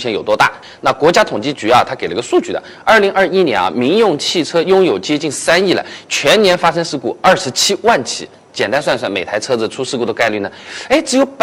前有多大。那国家统计局啊，它给了个数据的，2021年啊，民用汽车拥有接近3亿了，全年发生事故27万起。简单算算，每台车子出事故的概率呢，只有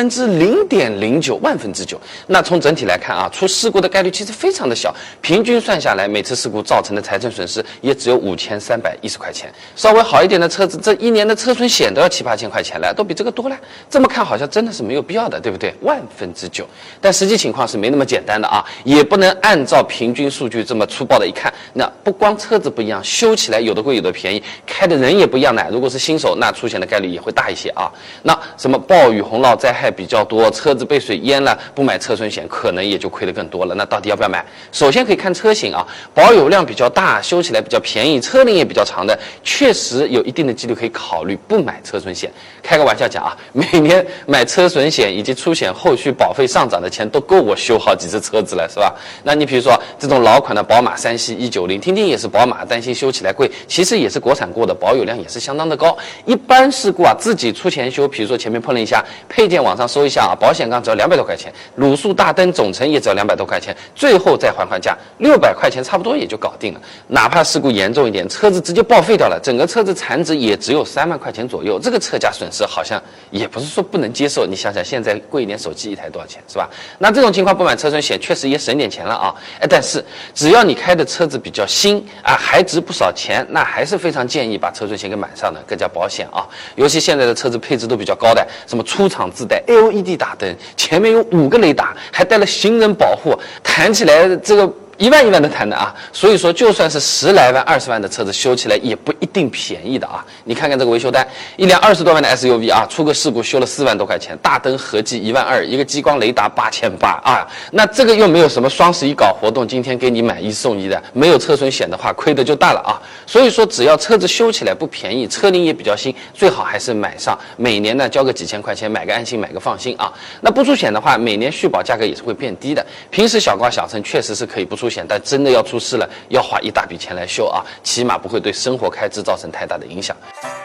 0.09万分之9。那从整体来看啊，出事故的概率其实非常的小，平均算下来，每次事故造成的财政损失也只有5310块钱。稍微好一点的车子，这一年的车损险都要7、8千块钱了，都比这个多了。这么看好像真的是没有必要的，对不对？1分之9，但实际情况是没那么简单的啊，也不能按照平均数据这么粗暴的一看。那不光车子不一样，修起来有的贵有的便宜，开的人也不一样呢。如果是新手，那出现的概率也会大一些啊。那什么暴雨洪涝灾害比较多，车子被水淹了，不买车损险可能也就亏得更多了。那到底要不要买？首先可以看车型啊，保有量比较大，修起来比较便宜，车龄也比较长的，确实有一定的几率可以考虑不买车损险。开个玩笑讲啊，每年买车损险以及出险后续保费上涨的钱都够我修好几次车子了，是吧？那你比如说这种老款的宝马3系190，听听也是宝马，担心修起来贵，其实也是国产过的，保有量也是相当的高。一般事故啊，自己出钱修，比如说前面碰了一下，配件网上搜一下啊，保险杠只要200多块钱，卤素大灯总成也只要200多块钱，最后再还价600块钱，差不多也就搞定了。哪怕事故严重一点，车子直接报废掉了，整个车子残值也只有3万块钱左右，这个车价损失好像也不是说不能接受。你想想，现在贵一点手机一台多少钱，是吧？那这种情况不买车损险，确实也省点钱了啊。但是只要你开的车子比较新啊，还值不少钱，那还是非常建议把车损险给买上的，更加保险啊。尤其现在的车子配置都比较高的，什么出厂自带 LED 大灯，前面有5个雷达，还带了行人保护，弹起来这个1万1万的弹的啊。所以说就算是10来万20万的车子修起来也不一定便宜的啊。你看看这个维修单，一辆20多万的 SUV 啊，出个事故修了4万多块钱，大灯合计1万2，一个激光雷达8800啊。那这个又没有什么双11搞活动，今天给你买1送1的，没有车损险的话亏的就大了啊。所以说只要车子修起来不便宜，车龄也比较新，最好还是买上，每年呢交个几千块钱，买个安心买个放心啊。那不出险的话，每年续保价格也是会变低的，平时小刮小蹭确实是可以不出险，但真的要出事了，要花一大笔钱来修啊，起码不会对生活开支造成太大的影响。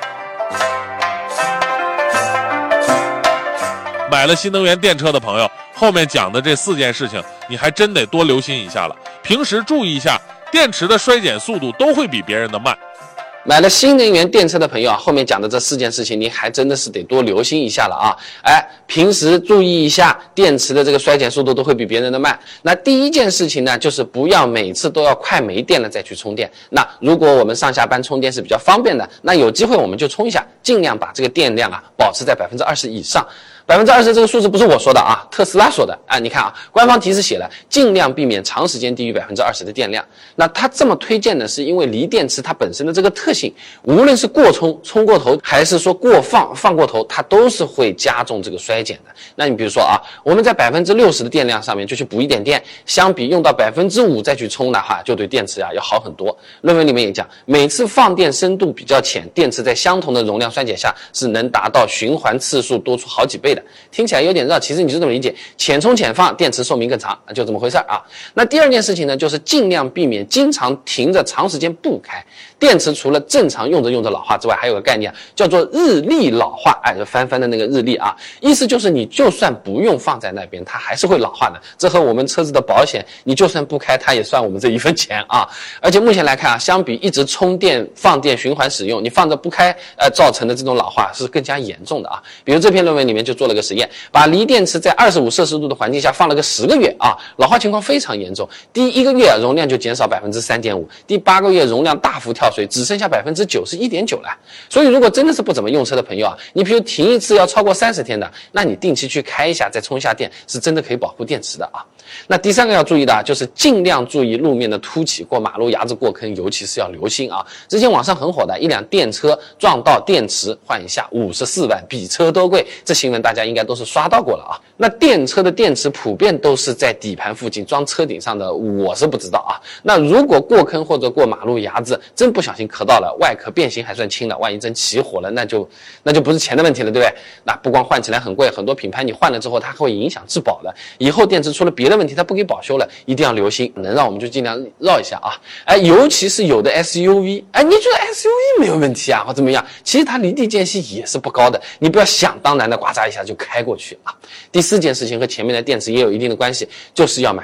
买了新能源电车的朋友，后面讲的这4件事情，你还真得多留心一下了。平时注意一下，电池的衰减速度都会比别人的慢。 买了新能源电车的朋友啊，后面讲的这4件事情，你还真的是得多留心一下了啊！平时注意一下，电池的这个衰减速度都会比别人的慢。那第一件事情呢，就是不要每次都要快没电了再去充电。那如果我们上下班充电是比较方便的，那有机会我们就充一下，尽量把这个电量啊保持在20%以上。20%这个数字不是我说的啊，特斯拉说的啊。你看啊，官方提示写了，尽量避免长时间低于20%的电量。那它这么推荐呢，是因为锂电池它本身的这个特性，无论是过充、充过头，还是说过放、放过头，它都是会加重这个衰减的。那你比如说啊，我们在60%的电量上面就去补一点电，相比用到5%再去充的话，就对电池啊要好很多。论文里面也讲，每次放电深度比较浅，电池在相同的容量衰减下是能达到循环次数多出好几倍的。听起来有点绕，其实你就这么理解，浅充浅放，电池寿命更长，就这么回事啊。那第二件事情呢，就是尽量避免经常停着长时间不开。电池除了正常用着老化之外，还有个概念叫做日历老化，就翻的那个日历啊，意思就是你就算不用放在那边，它还是会老化的。这和我们车子的保险，你就算不开，它也算我们这1分钱啊。而且目前来看啊，相比一直充电放电循环使用，你放着不开，造成的这种老化是更加严重的啊。比如这篇论文里面就做了个实验，把锂电池在25摄氏度的环境下放了个10个月啊，老化情况非常严重。第1个月容量就减少3.5%，第8个月容量大幅跳水，只剩下91.9%了。所以如果真的是不怎么用车的朋友啊，你比如停一次要超过30天的，那你定期去开一下再充一下电，是真的可以保护电池的啊。那第3个要注意的就是尽量注意路面的凸起，过马路牙子过坑尤其是要留心啊。之前网上很火的一辆电车撞到电池换一下54万，比车都贵，这新闻大家应该都是刷到过了啊。那电车的电池普遍都是在底盘附近装车顶上的，我是不知道啊。那如果过坑或者过马路牙子真不小心磕到了，外壳变形还算轻的，万一真起火了，那就不是钱的问题了，对不对？那不光换起来很贵，很多品牌你换了之后它会影响质保的，以后电池出了别的问题它不给保修了，一定要留心，能让我们就尽量绕一下啊。尤其是有的 SUV， 你觉得 SUV 没有问题啊或怎么样，其实它离地间隙也是不高的，你不要想当然的呱嚓一下就开过去啊。第4件事情和前面的电池也有一定的关系，就是要买